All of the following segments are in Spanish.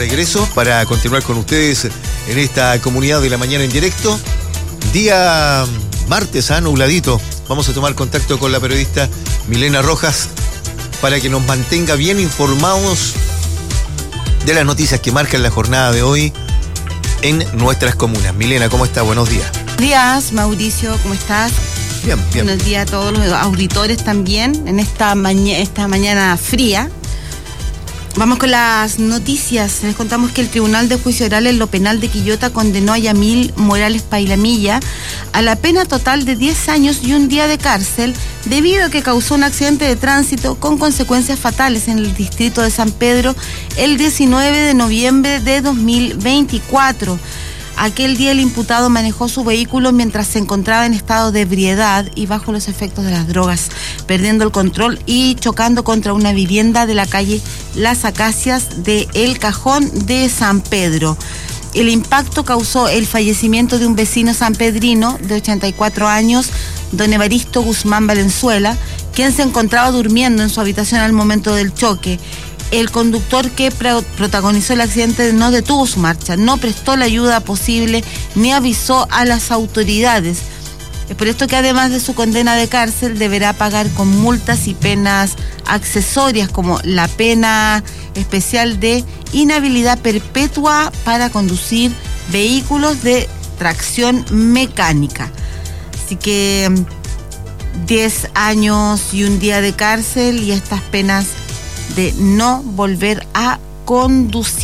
Regreso para continuar con ustedes en esta comunidad de la mañana en directo. Día martes, nubladito. Vamos a tomar contacto con la periodista Milena Rojas para que nos mantenga bien informados de las noticias que marcan la jornada de hoy en nuestras comunas. Milena, ¿cómo está? Buenos días. Buenos días, Mauricio, ¿cómo estás? Bien. Buenos días a todos los auditores también en esta mañana fría. Vamos con las noticias. Les contamos que el Tribunal de Juicio Oral en lo Penal de Quillota condenó a Yamil Morales Pailamilla a la pena total de 10 años y un día de cárcel debido a que causó un accidente de tránsito con consecuencias fatales en el distrito de San Pedro el 19 de noviembre de 2024. Aquel día el imputado manejó su vehículo mientras se encontraba en estado de ebriedad y bajo los efectos de las drogas, perdiendo el control y chocando contra una vivienda de la calle Las Acacias de El Cajón de San Pedro. El impacto causó el fallecimiento de un vecino sanpedrino de 84 años, don Evaristo Guzmán Valenzuela, quien se encontraba durmiendo en su habitación al momento del choque. El conductor que protagonizó el accidente no detuvo su marcha, no prestó la ayuda posible ni avisó a las autoridades. Es por esto que además de su condena de cárcel deberá pagar con multas y penas accesorias como la pena especial de inhabilidad perpetua para conducir vehículos de tracción mecánica. Así que 10 años y un día de cárcel y estas penas de no volver a conducir.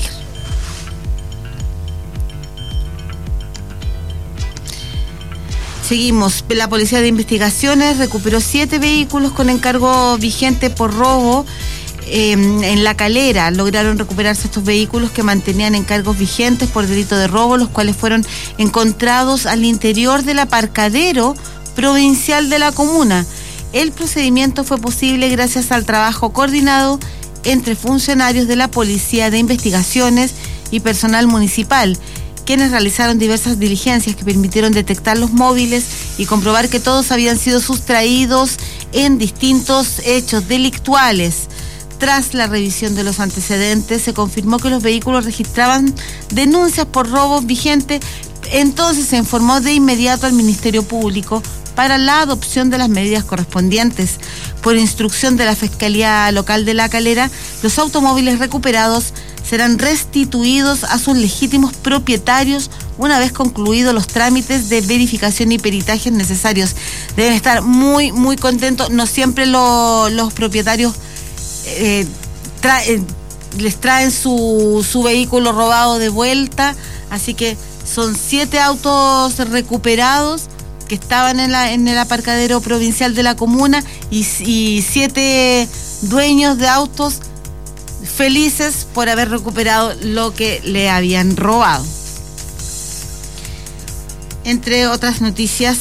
Seguimos. La Policía de Investigaciones recuperó 7 vehículos con encargo vigente por robo en La Calera. Lograron recuperarse estos vehículos que mantenían encargos vigentes por delito de robo, los cuales fueron encontrados al interior del aparcadero provincial de la comuna. El procedimiento fue posible gracias al trabajo coordinado entre funcionarios de la Policía de Investigaciones y personal municipal, quienes realizaron diversas diligencias que permitieron detectar los móviles y comprobar que todos habían sido sustraídos en distintos hechos delictuales. Tras la revisión de los antecedentes, se confirmó que los vehículos registraban denuncias por robos vigentes. Entonces se informó de inmediato al Ministerio Público para la adopción de las medidas correspondientes. Por instrucción de la Fiscalía Local de La Calera, los automóviles recuperados serán restituidos a sus legítimos propietarios una vez concluidos los trámites de verificación y peritajes necesarios. Deben estar muy, muy contentos. No siempre los propietarios les traen su vehículo robado de vuelta, así que son 7 autos recuperados que estaban en el aparcadero provincial de la comuna y 7 dueños de autos felices por haber recuperado lo que le habían robado. Entre otras noticias,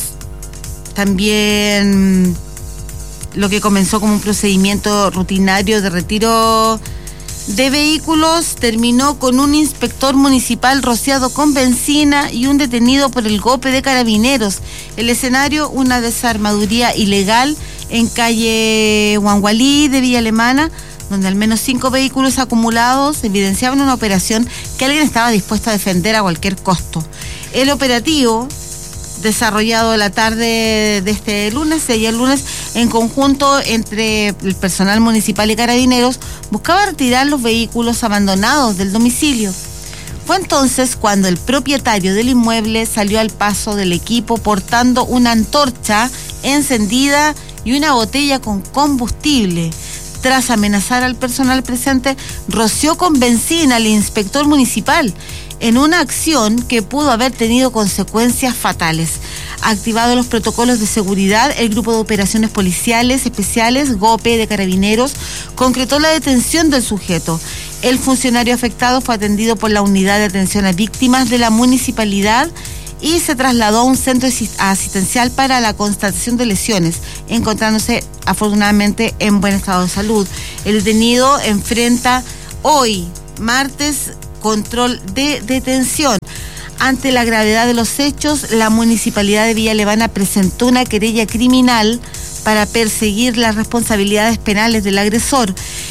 también lo que comenzó como un procedimiento rutinario de retiro de vehículos terminó con un inspector municipal rociado con benzina y un detenido por el golpe de carabineros. El escenario, una desarmaduría ilegal en calle Huangualí de Villa Alemana, donde al menos 5 vehículos acumulados evidenciaban una operación que alguien estaba dispuesto a defender a cualquier costo. El operativo, desarrollado la tarde de este lunes, de ayer lunes, en conjunto entre el personal municipal y carabineros, buscaba retirar los vehículos abandonados del domicilio. Fue entonces cuando el propietario del inmueble salió al paso del equipo portando una antorcha encendida y una botella con combustible. Tras amenazar al personal presente, roció con benzina al inspector municipal en una acción que pudo haber tenido consecuencias fatales. Activados los protocolos de seguridad, el Grupo de Operaciones Policiales Especiales, GOPE de Carabineros, concretó la detención del sujeto. El funcionario afectado fue atendido por la Unidad de Atención a Víctimas de la Municipalidad y se trasladó a un centro asistencial para la constatación de lesiones, encontrándose afortunadamente en buen estado de salud. El detenido enfrenta hoy, martes, control de detención. Ante la gravedad de los hechos, la Municipalidad de Villa Alemana presentó una querella criminal para perseguir las responsabilidades penales del agresor.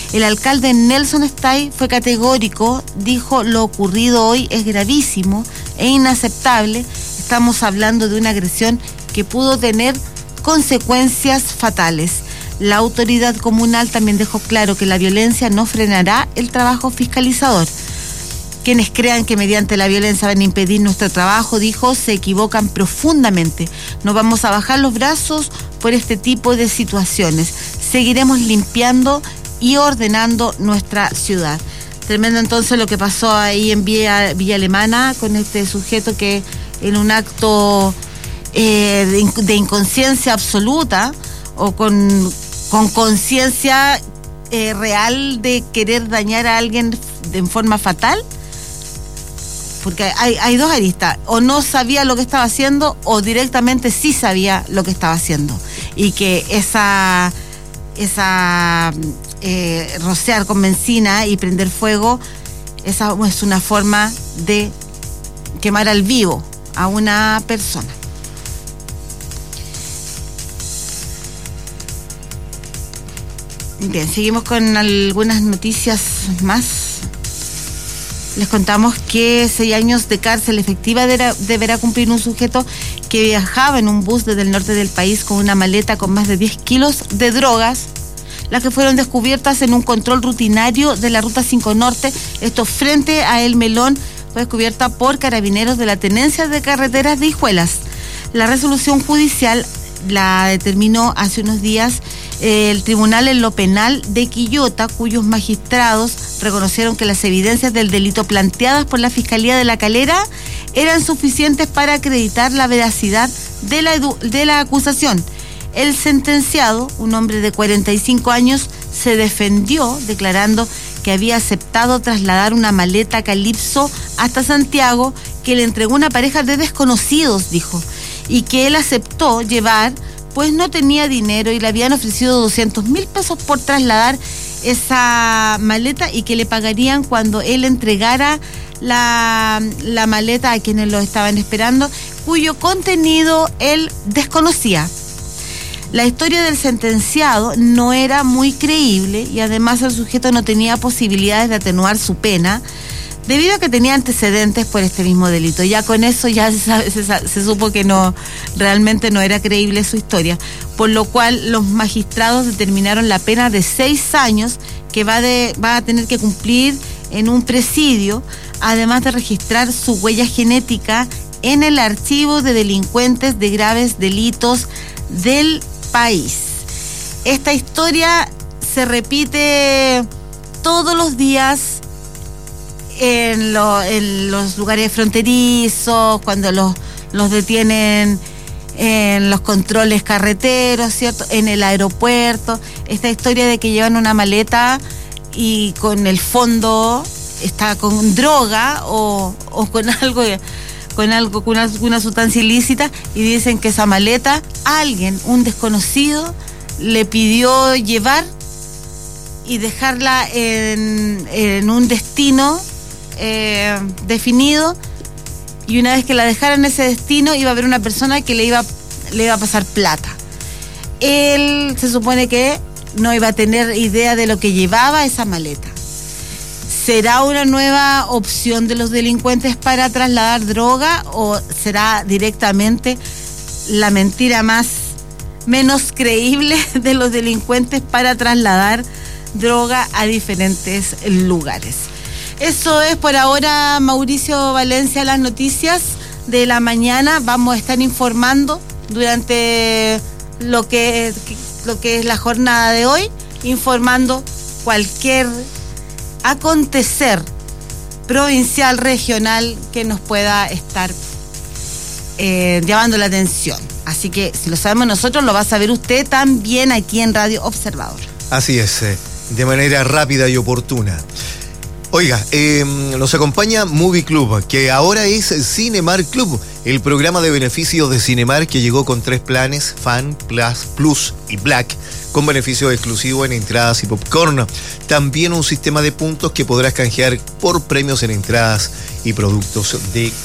El alcalde Nelson Stay fue categórico, dijo: lo ocurrido hoy es gravísimo e inaceptable. Estamos hablando de una agresión que pudo tener consecuencias fatales. La autoridad comunal también dejó claro que la violencia no frenará el trabajo fiscalizador. Quienes crean que mediante la violencia van a impedir nuestro trabajo, dijo, se equivocan profundamente. No vamos a bajar los brazos por este tipo de situaciones. Seguiremos limpiando y ordenando nuestra ciudad. Tremendo entonces lo que pasó ahí en Villa Alemana con este sujeto que en un acto de inconsciencia absoluta o con conciencia real de querer dañar a alguien en forma fatal. Porque hay dos aristas, o no sabía lo que estaba haciendo o directamente sí sabía lo que estaba haciendo. Y que rociar con benzina y prender fuego, esa es una forma de quemar al vivo a una persona. Bien, seguimos con algunas noticias más. Les contamos que 6 años de cárcel efectiva deberá cumplir un sujeto que viajaba en un bus desde el norte del país con una maleta con más de 10 kilos de drogas, las que fueron descubiertas en un control rutinario de la Ruta 5 Norte. Esto frente a El Melón, fue descubierta por carabineros de la Tenencia de Carreteras de Hijuelas. La resolución judicial la determinó hace unos días el Tribunal en lo Penal de Quillota, cuyos magistrados reconocieron que las evidencias del delito planteadas por la Fiscalía de La Calera eran suficientes para acreditar la veracidad de la acusación. El sentenciado, un hombre de 45 años, se defendió declarando que había aceptado trasladar una maleta Calypso hasta Santiago que le entregó una pareja de desconocidos, dijo, y que él aceptó llevar pues no tenía dinero y le habían ofrecido 200,000 pesos por trasladar esa maleta y que le pagarían cuando él entregara la maleta a quienes lo estaban esperando, cuyo contenido él desconocía. La historia del sentenciado no era muy creíble y además el sujeto no tenía posibilidades de atenuar su pena debido a que tenía antecedentes por este mismo delito. Ya con eso ya se supo que realmente no era creíble su historia, por lo cual los magistrados determinaron la pena de 6 años que va a tener que cumplir en un presidio, además de registrar su huella genética en el archivo de delincuentes de graves delitos del país. Esta historia se repite todos los días en los lugares fronterizos, cuando los detienen en los controles carreteros, ¿cierto? En el aeropuerto. Esta historia de que llevan una maleta y con el fondo está con droga o con alguna sustancia ilícita, y dicen que esa maleta alguien, un desconocido, le pidió llevar y dejarla en un destino definido, y una vez que la dejaran en ese destino iba a haber una persona que le iba a pasar plata. Él se supone que no iba a tener idea de lo que llevaba esa maleta. ¿Será una nueva opción de los delincuentes para trasladar droga o será directamente la mentira menos creíble de los delincuentes para trasladar droga a diferentes lugares? Eso es por ahora, Mauricio Valencia, las noticias de la mañana. Vamos a estar informando durante lo que es la jornada de hoy, informando cualquier acontecer provincial, regional, que nos pueda estar llamando la atención. Así que si lo sabemos nosotros, lo va a saber usted también aquí en Radio Observador. Así es, de manera rápida y oportuna. Oiga, nos acompaña Movie Club, que ahora es Cinemar Club, el programa de beneficios de Cinemar que llegó con 3 planes, Fan, Plus y Black, con beneficios exclusivos en entradas y popcorn. También un sistema de puntos que podrás canjear por premios en entradas y productos de